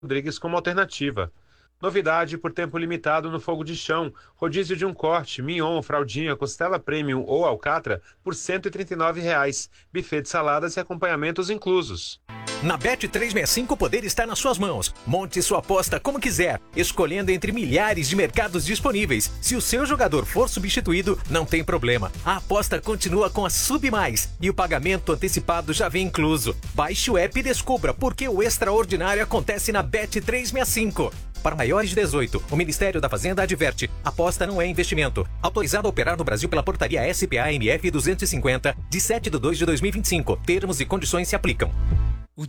Rodrigues como alternativa. Novidade por tempo limitado no fogo de chão. Rodízio de um corte, mignon, fraldinha, costela premium ou alcatra por R$ 139. Buffet de saladas e acompanhamentos inclusos. Na Bet365 o poder está nas suas mãos. Monte sua aposta como quiser, escolhendo entre milhares de mercados disponíveis. Se o seu jogador for substituído, não tem problema. A aposta continua com a SubMais e o pagamento antecipado já vem incluso. Baixe o app e descubra por que o extraordinário acontece na Bet365. Para maiores de 18, o Ministério da Fazenda adverte: aposta não é investimento. Autorizado a operar no Brasil pela portaria SPA-MF 250, de 7/2/2025. Termos e condições se aplicam.